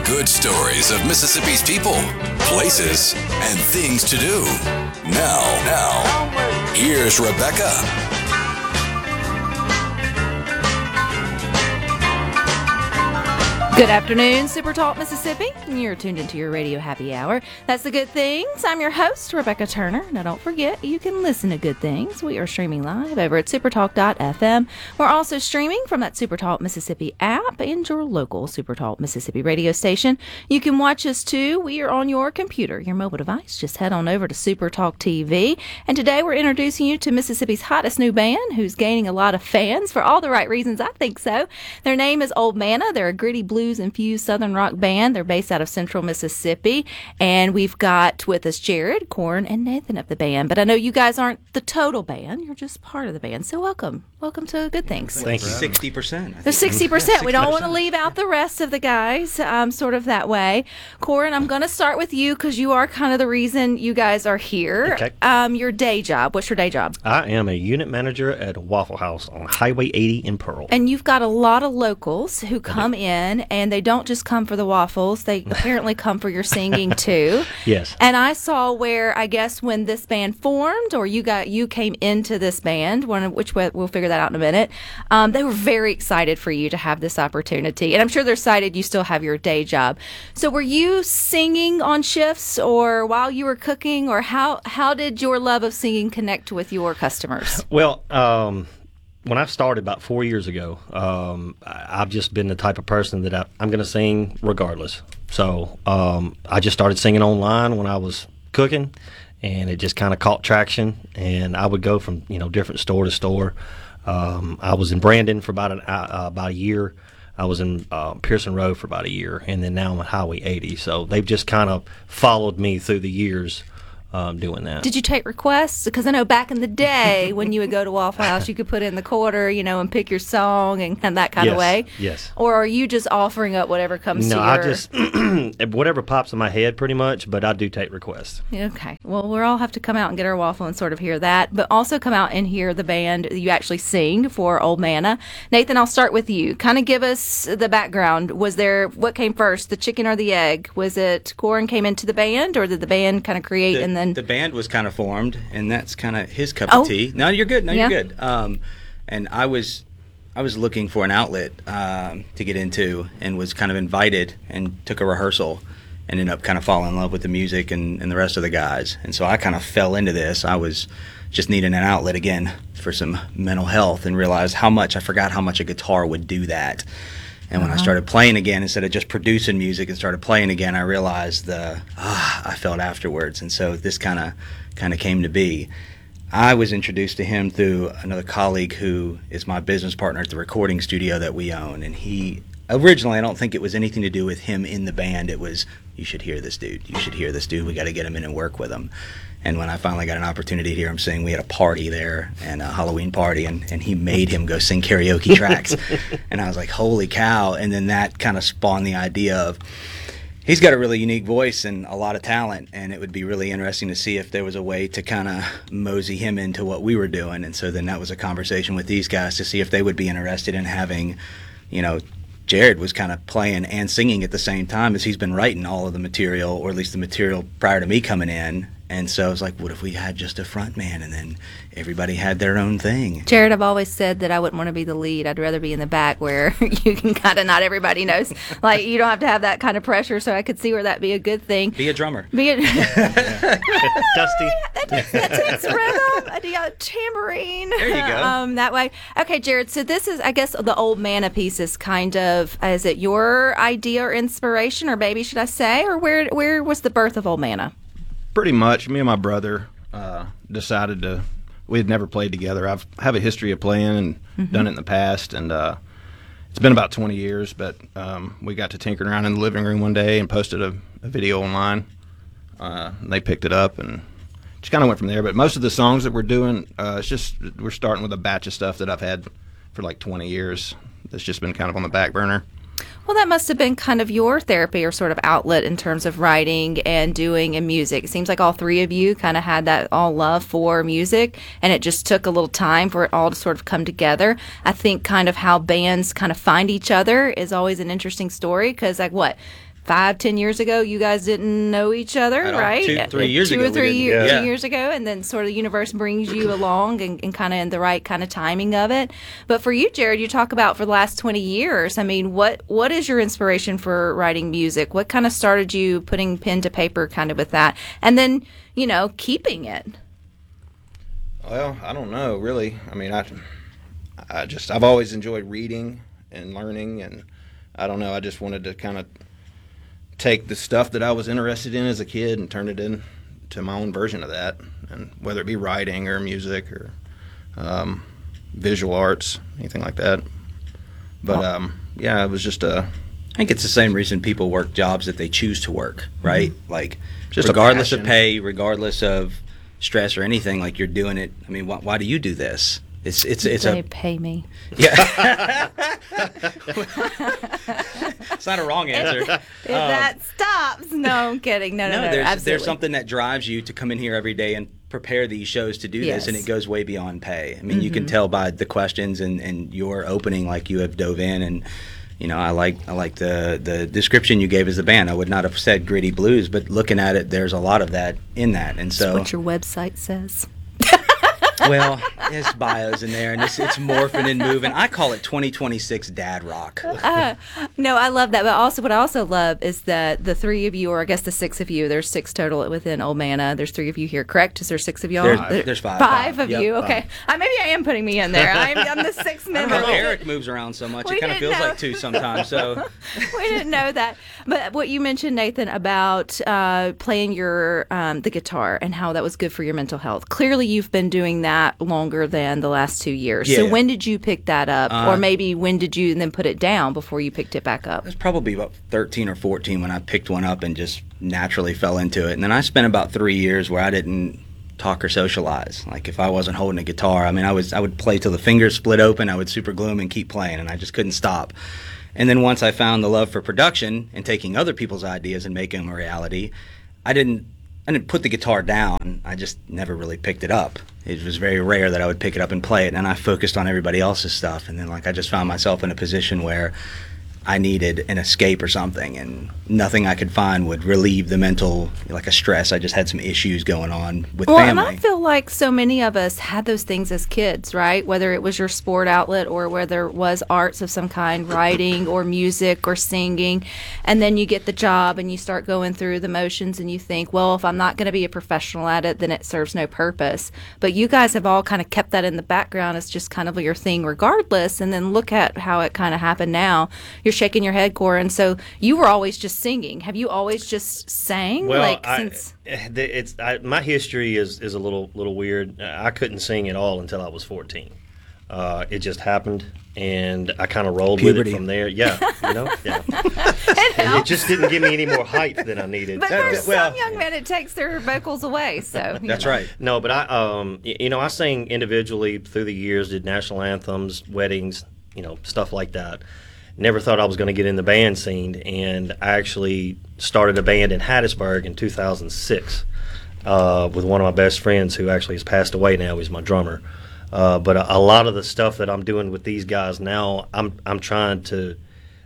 good stories of Mississippi's people, places, and things to do. Now, here's Rebecca. Good afternoon, Super Talk Mississippi. You're tuned into your radio happy hour. That's the Good Things. I'm your host, Rebecca Turner. Now, don't forget, you can listen to Good Things. We are streaming live over at supertalk.fm. We're also streaming from that Supertalk Mississippi app and your local Supertalk Mississippi radio station. You can watch us, too. We are on your computer, your mobile device. Just head on over to Supertalk TV. And today, we're introducing you to Mississippi's hottest new band, who's gaining a lot of fans for all the right reasons, I think so. Their name is Old Manna. They're a gritty blues infused Southern rock band. They're based out of Central Mississippi, and we've got with us Jared, Corn, and Nathan of the band. But I know you guys aren't the total band; you're just part of the band. So welcome to Good Things. Thank you. 60%. The 60%. We don't want to leave out the rest of the guys, sort of that way. Corn, I'm going to start with you because you are kind of the reason you guys are here. Okay. Your day job. What's your day job? I am a unit manager at Waffle House on Highway 80 in Pearl. And you've got a lot of locals who come in, and they don't just come for the waffles. They apparently come for your singing, too. Yes. And I saw where, I guess, when this band formed, or you came into this band, which way, we'll figure that out in a minute, they were very excited for you to have this opportunity. And I'm sure they're excited you still have your day job. So were you singing on shifts or while you were cooking, or how did your love of singing connect with your customers? Well, when I started about 4 years ago, I've just been the type of person that I'm going to sing regardless. So I just started singing online when I was cooking, and it just kind of caught traction. And I would go from different store to store. I was in Brandon for about a year. I was in Pearson Road for about a year, and then now I'm at Highway 80. So they've just kind of followed me through the years. Doing that. Did you take requests? Because I know back in the day when you would go to Waffle House, you could put in the quarter, and pick your song and that kind of way. Yes. Or are you just offering up whatever comes to your... No, I just, whatever pops in my head pretty much, but I do take requests. Okay. Well, we'll all have to come out and get our waffle and sort of hear that, but also come out and hear the band you actually sing for Old Manna. Nathan, I'll start with you. Kind of give us the background. What came first, the chicken or the egg? Was it Corn came into the band, or did the band kind of create and then... The band was kind of formed, and that's kind of his cup of tea. No, you're good. You're good. And I was looking for an outlet to get into, and was kind of invited and took a rehearsal, and ended up kind of falling in love with the music and the rest of the guys. And so I kind of fell into this. I was just needing an outlet again for some mental health, and realized I forgot how much a guitar would do that. And when I started playing again, instead of just producing music and started playing again, I realized I felt afterwards. And so this kind of came to be. I was introduced to him through another colleague who is my business partner at the recording studio that we own. And he, originally, I don't think it was anything to do with him in the band. It was, you should hear this dude. You should hear this dude. We got to get him in and work with him. And when I finally got an opportunity to hear him sing, we had a party there, and a Halloween party, and he made him go sing karaoke tracks. And I was like, holy cow. And then that kind of spawned the idea of, he's got a really unique voice and a lot of talent, and it would be really interesting to see if there was a way to kind of mosey him into what we were doing. And so then that was a conversation with these guys to see if they would be interested in having, Jared was kind of playing and singing at the same time, as he's been writing all of the material, or at least the material prior to me coming in. And so I was like, what if we had just a front man, and then everybody had their own thing? Jared, I've always said that I wouldn't want to be the lead. I'd rather be in the back where you can kind of, not everybody knows. Like, you don't have to have that kind of pressure, so I could see where that'd be a good thing. Be a drummer. Dusty. That takes rhythm. I do a tambourine. There you go. That way. Okay, Jared, so this is, I guess, the Old Manna piece is kind of, is it your idea or inspiration, or baby, should I say? Or where was the birth of Old Manna? Pretty much, me and my brother decided we had never played together. I have a history of playing and done it in the past, and it's been about 20 years, but we got to tinkering around in the living room one day and posted a video online. They picked it up and just kind of went from there. But most of the songs that we're doing, we're starting with a batch of stuff that I've had for like 20 years that's just been kind of on the back burner. Well, that must have been kind of your therapy or sort of outlet in terms of writing and doing and music. It seems like all three of you kind of had that all love for music, and it just took a little time for it all to sort of come together. I think kind of how bands kind of find each other is always an interesting story, because like 5-10 years ago, you guys didn't know each other, At all. right? 2-3 years ago, 2 or 3 we years, didn't. 2 years ago, and then sort of the universe brings you along and kind of in the right kind of timing of it. But for you, Jared, you talk about for the last 20 years. I mean, what is your inspiration for writing music? What kind of started you putting pen to paper kind of with that? And then, keeping it. Well, I don't know, really. I mean, I've always enjoyed reading and learning, and I don't know, I just wanted to kind of take the stuff that I was interested in as a kid and turn it into my own version of that, and whether it be writing or music or visual arts, anything like that. But yeah, it was just I think it's the same reason people work jobs that they choose to work, right? Like, Just a regardless of passion. pay, regardless of stress or anything, like you're doing it. I mean, why do you do this? It's They pay me. yeah. It's not a wrong answer. If that stops. No, I'm kidding. No, there's absolutely. something that drives you to come in here every day and prepare these shows to do this, and Yes. it goes way beyond pay. I mean, you can tell by the questions and your opening, like you have dove in, and I like the description you gave as the band. I would not have said gritty blues, but looking at it, there's a lot of that in that, and so What your website says. well, there's bios in there, and it's morphing and moving. I call it 2026 dad rock. No, I love that. But also, what I also love is that the three of you, or I guess the six of you, there's 6 total within Old Manna. There's 3 of you here, correct? Is there 6 of y'all? There's 5. 5 of Yep. you. Okay. Maybe I am putting me in there. I'm the 6th I member. don't know. Eric moves around so much; We it kind of didn't feels know. like 2 sometimes. So We didn't know that. But what you mentioned, Nathan, about playing your the guitar and how that was good for your mental health. Clearly, you've been doing that longer than the last 2 years. So Yeah. when did you pick that up? Or maybe when did you then put it down before you picked it back up? I was probably about 13 or 14 when I picked one up and just naturally fell into it. And then I spent about 3 years where I didn't talk or socialize. Like if I wasn't holding a guitar, I mean, I would play till the fingers split open. I would super glue 'em and keep playing, and I just couldn't stop. And then once I found the love for production and taking other people's ideas and making them a reality, I didn't put the guitar down. I just never really picked it up. It was very rare that I would pick it up and play it, and I focused on everybody else's stuff. And then I just found myself in a position where I needed an escape or something, and nothing I could find would relieve the mental, like a stress. I just had some issues going on with Well, family. and I feel like so many of us had those things as kids, right? Whether it was your sport outlet or whether it was arts of some kind, writing or music or singing. And then you get the job and you start going through the motions and you think, well, if I'm not going to be a professional at it, then it serves no purpose. But you guys have all kind of kept that in the background as just kind of your thing regardless. And then look at how it kind of happened now. You're shaking your head, Corin. So you were always just singing. Have you always just sang? Well, Since my history is a little weird. I couldn't sing at all until I was 14. It just happened, and I kind of rolled Puberty. with it from there. Yeah, yeah. It just didn't give me any more height than I needed. But for well- some young men, it takes their vocals away. So That's right. No, but I sang individually through the years, did national anthems, weddings, stuff like that. Never thought I was going to get in the band scene, and I actually started a band in Hattiesburg in 2006 with one of my best friends who actually has passed away now. He's my drummer. But a lot of the stuff that I'm doing with these guys now, I'm trying to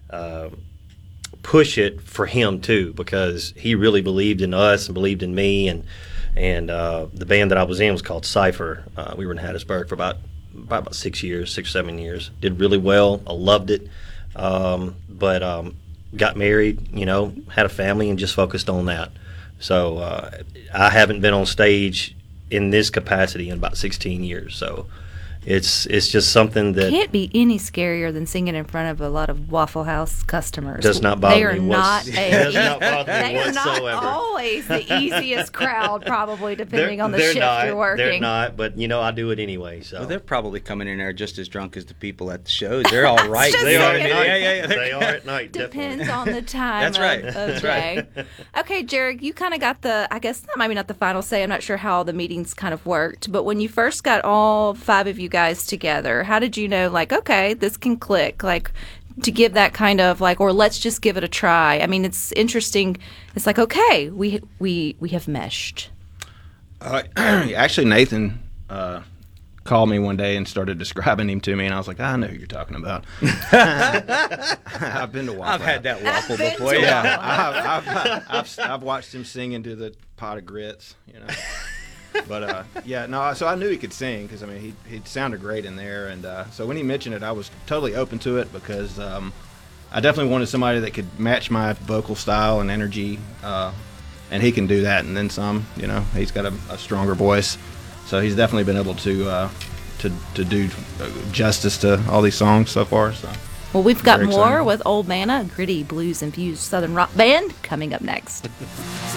push it for him too, because he really believed in us and believed in me, and the band that I was in was called Cypher. We were in Hattiesburg for about 6 years, 6 or 7 years. Did really well. I loved it. But got married, had a family, and just focused on that. So I haven't been on stage in this capacity in about 16 years. So it's just something that can't be any scarier than singing in front of a lot of Waffle House customers. does not bother They are me. not Does not bother me they are whatsoever. not always the easiest crowd, probably depending They're- on the they're shift not, you're working. They're not, but I do it anyway. So Well, they're probably coming in there just as drunk as the people at the shows. They're all right. Just they are at saying. night. Yeah. They are at night. Depends definitely. on the time That's right. of That's day. Okay, Jared, you kind of got I guess maybe not the final say. I'm not sure how the meetings kind of worked, but when you first got all 5 of you guys together, how did you know, okay, this can click, to give that kind of or let's just give it a try? I mean, it's interesting. It's okay, we have meshed. Actually, Nathan called me one day and started describing him to me, and I was like, I know who you're talking about. I've been to Waffle I've had that waffle before. Yeah, I've watched him sing into the pot of grits, you know. But so I knew he could sing because I mean he sounded great in there, and so when he mentioned it, I was totally open to it because I definitely wanted somebody that could match my vocal style and energy, and he can do that and then some. You know, he's got a stronger voice, so he's definitely been able to do justice to all these songs so far. So. Well, we've got Very more exciting. with Old Manna, a gritty blues-infused Southern rock band, coming up next.